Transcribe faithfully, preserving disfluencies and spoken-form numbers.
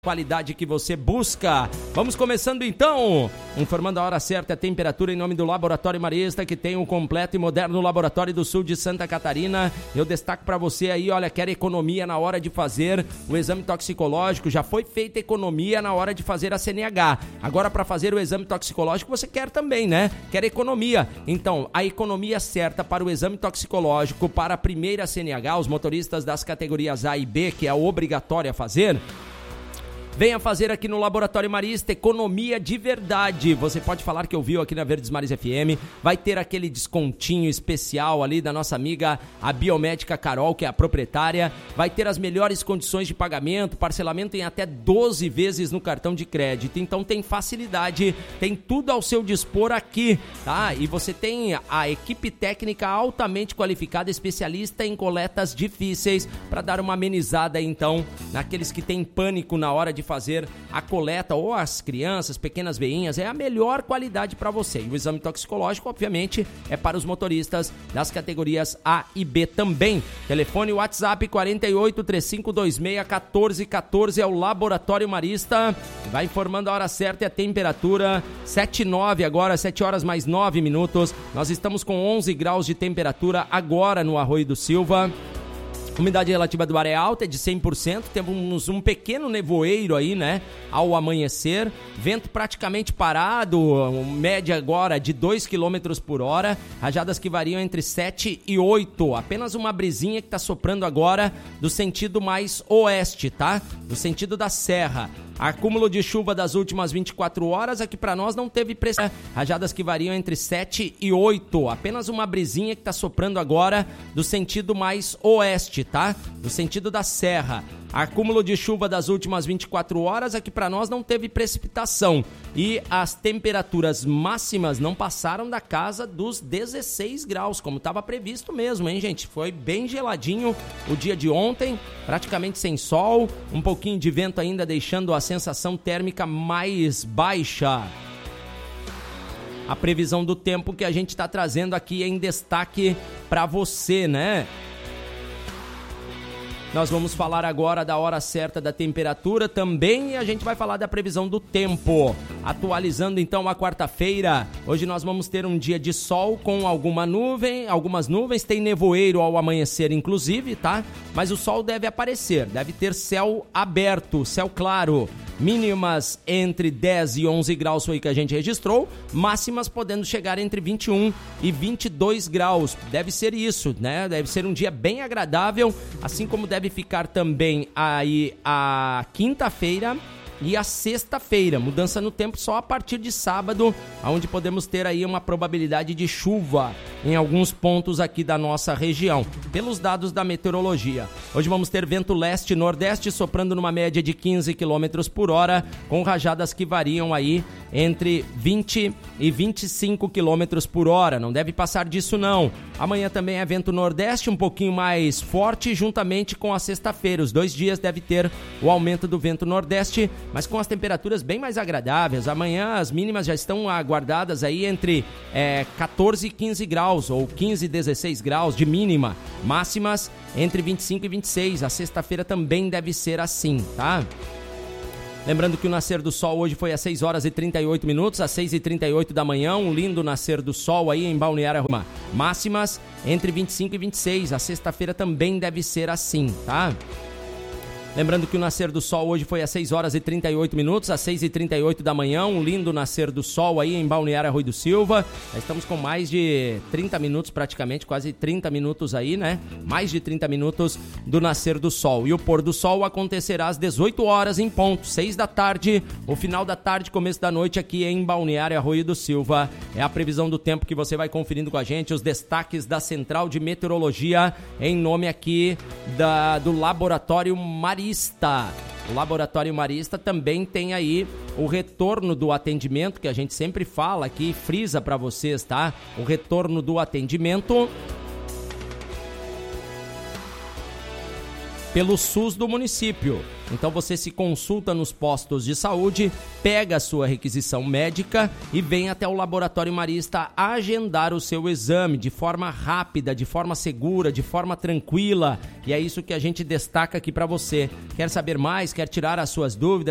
Qualidade que você busca. Vamos começando então, informando a hora certa, a temperatura em nome do Laboratório Marista, que tem um completo e moderno laboratório do sul de Santa Catarina. Eu destaco para você aí, olha, quer economia na hora de fazer o exame toxicológico, já foi feita economia na hora de fazer a C N H. Agora para fazer o exame toxicológico você quer também, né? Quer economia. Então, a economia certa para o exame toxicológico, para a primeira C N H, os motoristas das categorias A e B, que é obrigatória a fazer, venha fazer aqui no Laboratório Marista, economia de verdade. Você pode falar que ouviu aqui na Verdes Mares F M, vai ter aquele descontinho especial ali da nossa amiga, a biomédica Carol, que é a proprietária, vai ter as melhores condições de pagamento, parcelamento em até doze vezes no cartão de crédito, então tem facilidade, tem tudo ao seu dispor aqui, tá? E você tem a equipe técnica altamente qualificada, especialista em coletas difíceis, para dar uma amenizada então, naqueles que têm pânico na hora de fazer a coleta, ou as crianças, pequenas veinhas, é a melhor qualidade para você. E o exame toxicológico, obviamente, é para os motoristas das categorias A e B também. Telefone WhatsApp quarenta e oito, três cinco dois seis, um quatro um quatro é o Laboratório Marista. Vai informando a hora certa e a temperatura. sete e nove agora, sete horas mais nove minutos. Nós estamos com onze graus de temperatura agora no Arroio do Silva. Umidade relativa do ar é alta, é de cem por cento, temos um pequeno nevoeiro aí, né, ao amanhecer, vento praticamente parado, média agora de dois quilômetros por hora, rajadas que variam entre sete e oito, apenas uma brisinha que está soprando agora do sentido mais oeste, tá, do sentido da serra. Acúmulo de chuva das últimas vinte e quatro horas, aqui para nós não teve pressão. Rajadas que variam entre sete e oito. Apenas uma brisinha que está soprando agora do sentido mais oeste, tá? Do sentido da serra. Acúmulo de chuva das últimas vinte e quatro horas, aqui para nós não teve precipitação. E as temperaturas máximas não passaram da casa dos dezesseis graus, como estava previsto mesmo, hein, gente? Foi bem geladinho o dia de ontem, praticamente sem sol, um pouquinho de vento ainda deixando a sensação térmica mais baixa. A previsão do tempo que a gente está trazendo aqui em destaque para você, né? Nós vamos falar agora da hora certa da temperatura também e a gente vai falar da previsão do tempo. Atualizando então a quarta-feira, hoje nós vamos ter um dia de sol com alguma nuvem, algumas nuvens, tem nevoeiro ao amanhecer inclusive, tá? Mas o sol deve aparecer, deve ter céu aberto, céu claro. Mínimas entre dez e onze graus foi o que a gente registrou, máximas podendo chegar entre vinte e um e vinte e dois graus. Deve ser isso, né? Deve ser um dia bem agradável, assim como deve ficar também aí a quinta-feira e a sexta-feira. Mudança no tempo só a partir de sábado, onde podemos ter aí uma probabilidade de chuva em alguns pontos aqui da nossa região, pelos dados da meteorologia. Hoje vamos ter vento leste-nordeste soprando numa média de quinze quilômetros por hora, com rajadas que variam aí entre vinte e vinte e cinco quilômetros por hora. Não deve passar disso não. Amanhã também é vento nordeste, um pouquinho mais forte, juntamente com a sexta-feira. Os dois dias deve ter o aumento do vento nordeste, mas com as temperaturas bem mais agradáveis. Amanhã as mínimas já estão aguardadas aí entre é, quatorze e quinze graus, ou quinze e dezesseis graus de mínima. Máximas entre vinte e cinco e vinte e seis. A sexta-feira também deve ser assim, tá? Lembrando que o nascer do sol hoje foi às seis horas e trinta e oito minutos, às seis e trinta e oito da manhã, um lindo nascer do sol aí em Balneário Roma. Máximas entre vinte e cinco e vinte e seis. A sexta-feira também deve ser assim, tá? Lembrando que o nascer do sol hoje foi às seis horas e trinta e oito minutos, às seis e trinta e oito da manhã, um lindo nascer do sol aí em Balneário Arroio do Silva. Já estamos com mais de trinta minutos praticamente, quase trinta minutos aí, né? Mais de trinta minutos do nascer do sol. E o pôr do sol acontecerá às dezoito horas em ponto, seis da tarde, o final da tarde, começo da noite aqui em Balneário Arroio do Silva. É a previsão do tempo que você vai conferindo com a gente, os destaques da Central de Meteorologia, em nome aqui da, do Laboratório Marista. O Laboratório Marista também tem aí o retorno do atendimento, que a gente sempre fala aqui, frisa para vocês, tá? O retorno do atendimento pelo SUS do município. Então você se consulta nos postos de saúde, pega a sua requisição médica e vem até o Laboratório Marista agendar o seu exame de forma rápida, de forma segura, de forma tranquila. E é isso que a gente destaca aqui para você. Quer saber mais? Quer tirar as suas dúvidas?